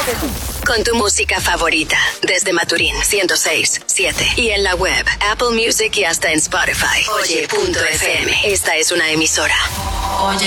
Con tu música favorita, desde Maturín 106.7 y en la web, Apple Music y hasta en Spotify. Oye.fm. Esta es una emisora. Oye.